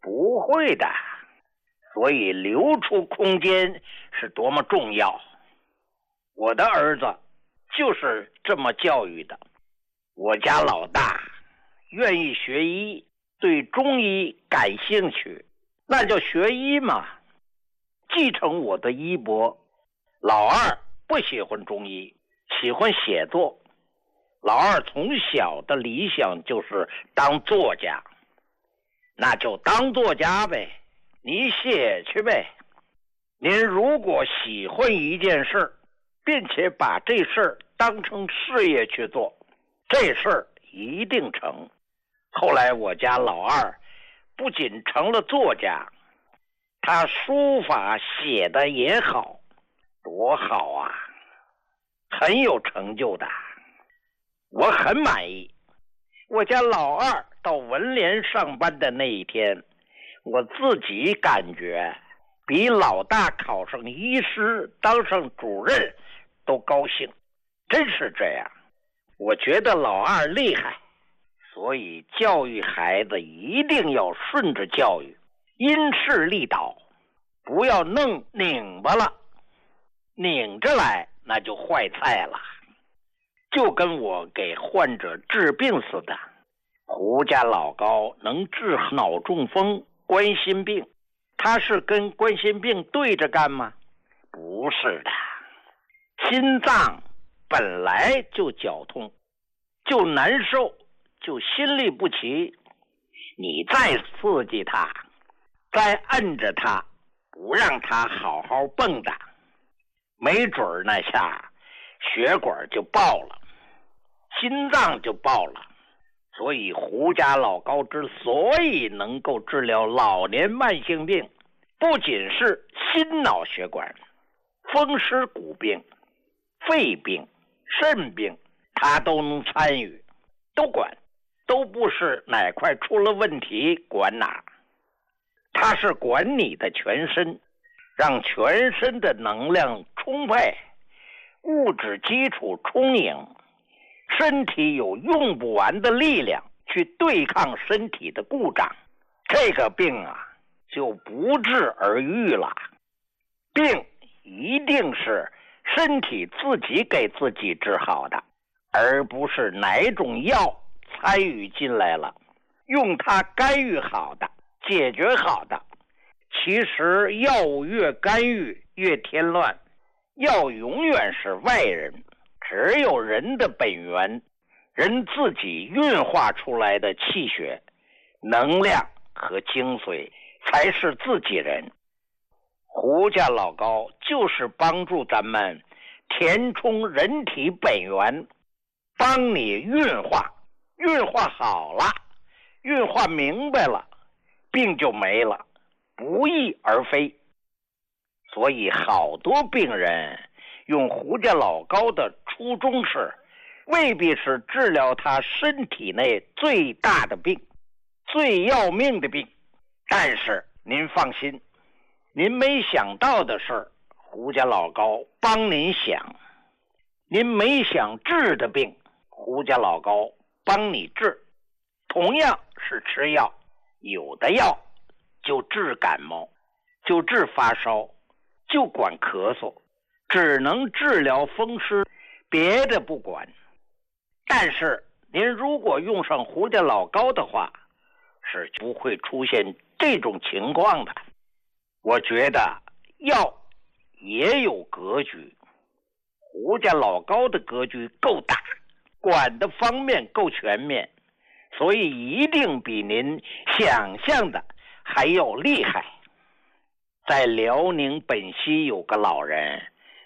不会的。所以留出空间是多么重要。我的儿子就是这么教育的。我家老大愿意学医，对中医感兴趣，那就学医嘛，继承我的衣钵。老二不喜欢中医，喜欢写作。老二从小的理想就是当作家，那就当作家呗，你写去呗。您如果喜欢一件事，并且把这事当成事业去做，这事一定成。后来我家老二不仅成了作家，他书法写的也好，多好啊，很有成就的，我很满意。我家老二到文联上班的那一天，我自己感觉比老大考上医师当上主任都高兴，真是这样。我觉得老二厉害，所以教育孩子一定要顺着教育，因势利导，不要弄拧巴了，拧着来那就坏菜了。就跟我给患者治病似的，胡家老高能治脑中风、冠心病，他是跟冠心病对着干吗？不是的，心脏本来就绞痛，就难受，就心律不齐，你再刺激他，再摁着他，不让他好好蹦跶，没准那下血管就爆了，心脏就爆了。所以胡家老高之所以能够治疗老年慢性病，不仅是心脑血管、风湿骨病、肺病、肾病，他都能参与，都管，都不是哪块出了问题管哪，他是管你的全身，让全身的能量充沛，物质基础充盈，身体有用不完的力量去对抗身体的故障，这个病啊就不治而愈了。病一定是身体自己给自己治好的，而不是哪种药参与进来了，用它干预好的、解决好的。其实药物越干预越添乱，药永远是外人，只有人的本源，人自己运化出来的气血、能量和精髓才是自己人。胡家老高就是帮助咱们填充人体本源，帮你运化，运化好了，运化明白了，病就没了，不翼而飞。所以好多病人用胡家老高的初衷是，未必是治疗他身体内最大的病、最要命的病，但是您放心，您没想到的事，胡家老高帮您想；您没想治的病，胡家老高帮你治。同样是吃药，有的药就治感冒，就治发烧，就管咳嗽，只能治疗风湿，别的不管。但是您如果用上胡家老高的话，是不会出现这种情况的。我觉得药也有格局，胡家老高的格局够大，管的方面够全面，所以一定比您想象的还要厉害。在辽宁本溪有个老人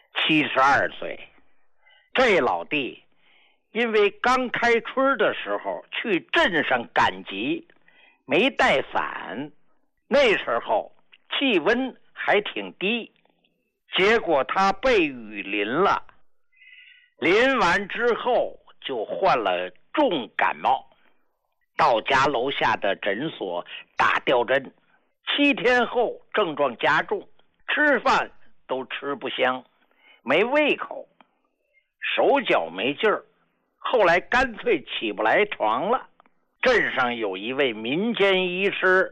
，72岁，这老弟因为刚开春的时候去镇上赶集，没带伞，那时候气温还挺低，结果他被雨淋了，淋完之后就患了重感冒，到家楼下的诊所打吊针，7天后症状加重，吃饭都吃不香，没胃口，手脚没劲儿，后来干脆起不来床了。镇上有一位民间医师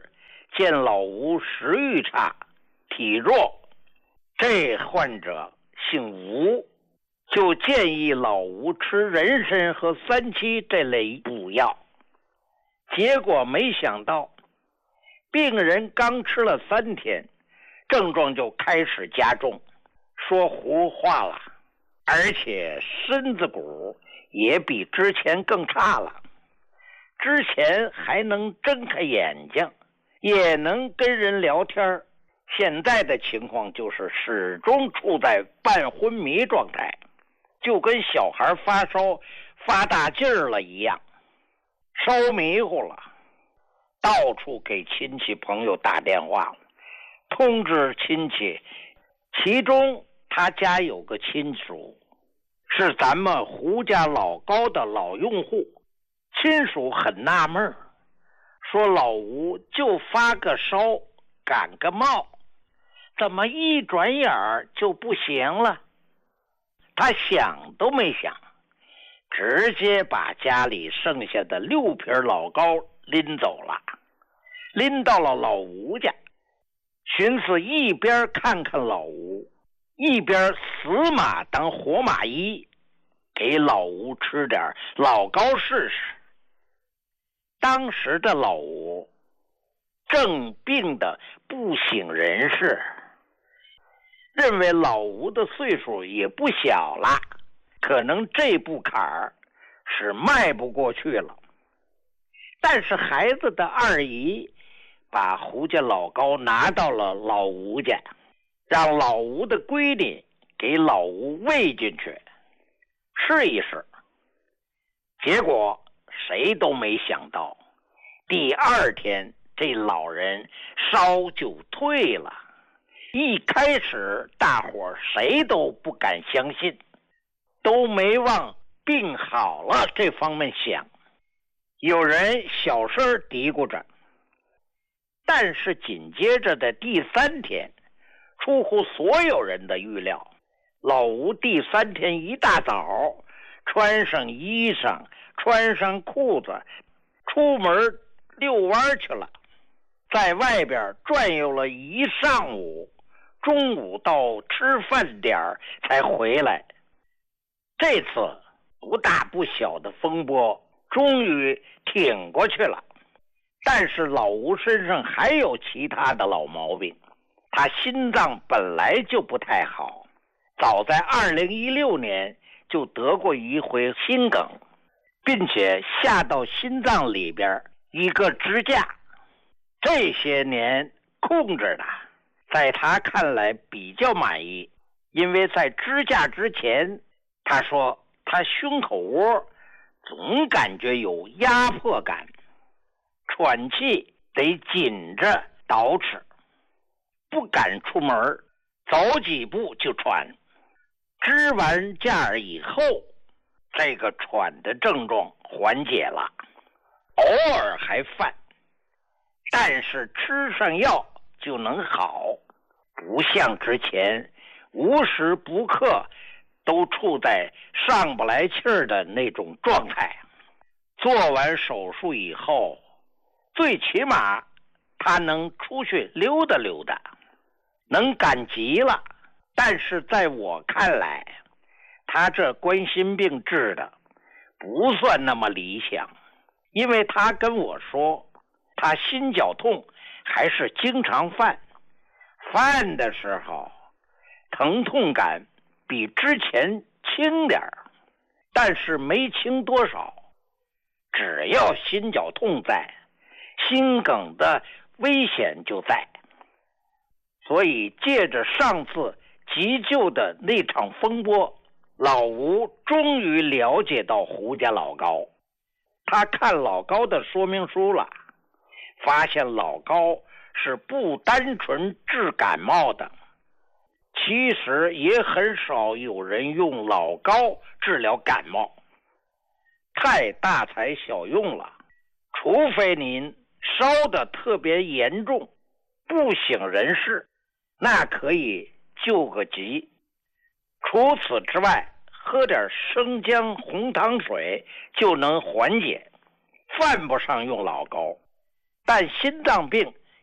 见老吴食欲差，体弱，这患者姓吴，就建议老吴吃人参和三七这类补药。结果没想到，病人刚吃了3天，症状就开始加重，说胡话了，而且身子骨也比之前更差了。之前还能睁开眼睛，也能跟人聊天，现在的情况就是始终处在半昏迷状态，就跟小孩发烧发大劲儿了一样，烧迷糊了，到处给亲戚朋友打电话，通知亲戚。其中他家有个亲属是咱们胡家老高的老用户，亲属很纳闷，说老吴就发个烧感个冒，怎么一转眼儿就不行了？他想都没想，直接把家里剩下的6瓶老高拎走了，拎到了老吴家，寻思一边看看老吴，一边死马当活马医，给老吴吃点老高试试。当时的老吴正病得不省人事，认为老吴的岁数也不小了，可能这步坎儿是迈不过去了。但是孩子的二姨把胡家老高拿到了老吴家，让老吴的闺女给老吴喂进去试一试。结果谁都没想到，第2天这老人烧就退了。一开始大伙谁都不敢相信，都没往病好了这方面想。有人小声嘀咕着，但是紧接着的第3天，出乎所有人的预料，老吴第3天一大早穿上衣裳，穿上裤子，出门遛弯去了，在外边转悠了一上午，中午到吃饭点才回来。这次不大不小的风波终于挺过去了。但是老吴身上还有其他的老毛病，他心脏本来就不太好，早在2016年就得过一回心梗，并且下到心脏里边一个支架，这些年控制的，在他看来比较满意。因为在支架之前，他说他胸口窝总感觉有压迫感，喘气得紧着捯饬，不敢出门，走几步就喘。支完架以后，这个喘的症状缓解了，偶尔还犯，但是吃上药就能好，不像之前无时不刻都处在上不来气儿的那种状态。做完手术以后，最起码他能出去溜达溜达，能赶集了。但是在我看来，他这冠心病治的不算那么理想，因为他跟我说，他心绞痛还是经常犯，犯的时候疼痛感比之前轻点儿，但是没轻多少。只要心绞痛在，心梗的危险就在。所以借着上次急救的那场风波，老吴终于了解到胡家老高。他看老高的说明书了，发现老高是不单纯治感冒的，其实也很少有人用老高治疗感冒，太大材小用了。除非您烧得特别严重，不省人事，那可以救个急。除此之外，喝点生姜红糖水就能缓解，犯不上用老高。但心脏病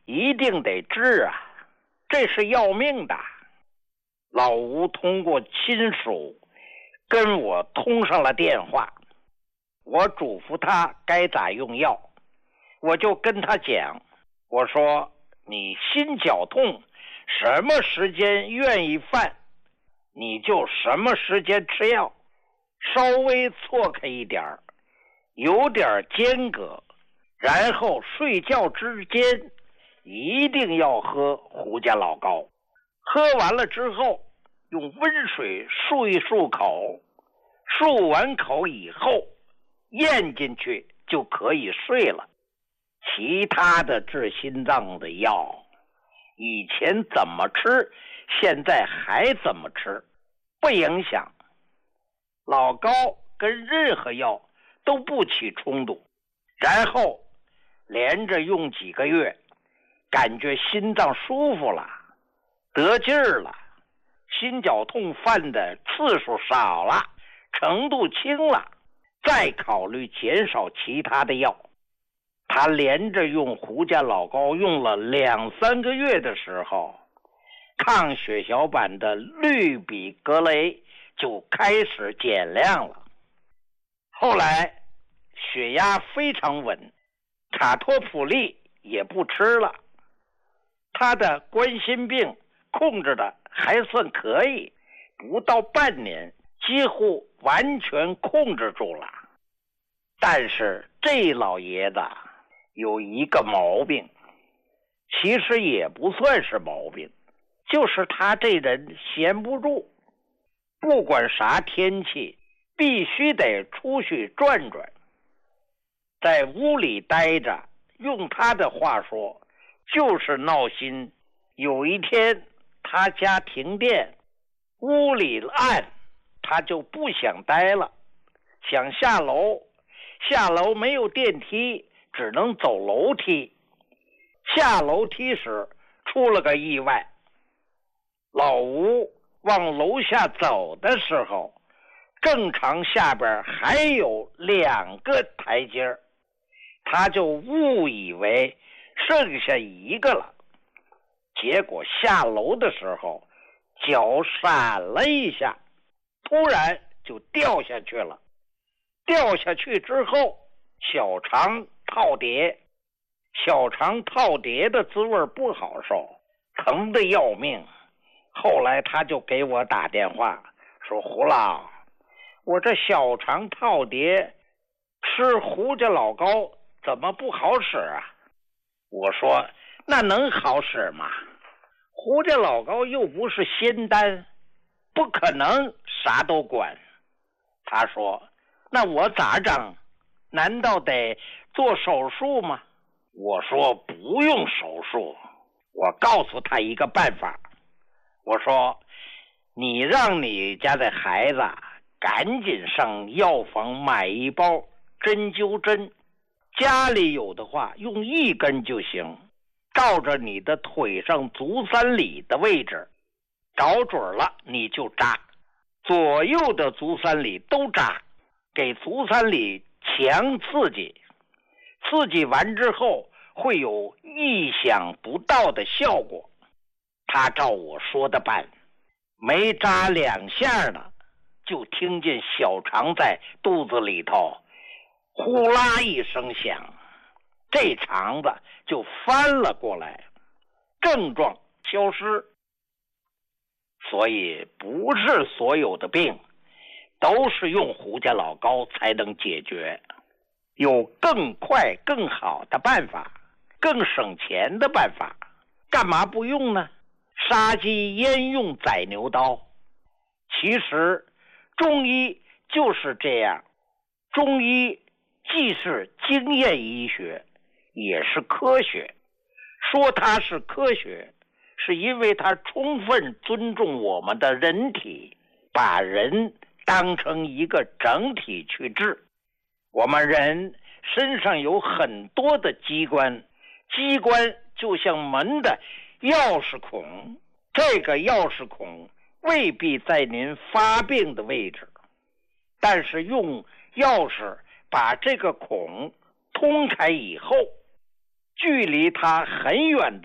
一定得治啊，这是要命的。老吴通过亲属跟我通上了电话，我嘱咐他该咋用药，我就跟他讲，我说你心绞痛什么时间愿意犯，你就什么时间吃药，稍微错开一点，有点间隔，然后睡觉之间一定要喝胡家老膏，喝完了之后用温水漱一漱口，漱完口以后咽进去就可以睡了。其他的治心脏的药以前怎么吃现在还怎么吃，不影响。老膏跟任何药都不起冲突，然后连着用几个月，感觉心脏舒服了，得劲儿了，心绞痛犯的次数少了，程度轻了，再考虑减少其他的药。他连着用胡家老膏用了2-3个月的时候，抗血小板的氯吡格雷就开始减量了。后来血压非常稳，卡托普利也不吃了，他的冠心病控制的还算可以，不到半年几乎完全控制住了。但是这老爷子有一个毛病，其实也不算是毛病，就是他这人闲不住，不管啥天气必须得出去转转，在屋里待着，用他的话说就是闹心。有一天他家停电，屋里暗，他就不想待了，想下楼，下楼没有电梯，只能走楼梯。下楼梯时出了个意外，老吴往楼下走的时候，正常下边还有2个台阶，他就误以为剩下1个了，结果下楼的时候脚闪了一下，突然就掉下去了。掉下去之后小肠套叠，小肠套叠的滋味不好受，疼得要命。后来他就给我打电话说，胡老，我这小肠套叠吃胡家老膏怎么不好使啊？我说那能好使吗？胡家老膏又不是仙丹，不可能啥都管。他说那我咋整？难道得做手术吗？我说不用手术，我告诉他一个办法，我说你让你家的孩子赶紧上药房买一包针灸针，家里有的话用1根就行，照着你的腿上足三里的位置找准了你就扎，左右的足三里都扎，给足三里强刺激，刺激完之后会有意想不到的效果。他照我说的办，没扎2下呢，就听见小肠在肚子里头呼啦一声响，这肠子就翻了过来，症状消失。所以不是所有的病都是用胡家老膏才能解决，有更快更好的办法，更省钱的办法，干嘛不用呢？杀鸡焉用宰牛刀？其实中医就是这样，中医既是经验医学，也是科学。说它是科学，是因为它充分尊重我们的人体，把人当成一个整体去治。我们人身上有很多的机关，机关就像门的钥匙孔，这个钥匙孔未必在您发病的位置，但是用钥匙把这个孔通开以后，距离它很远的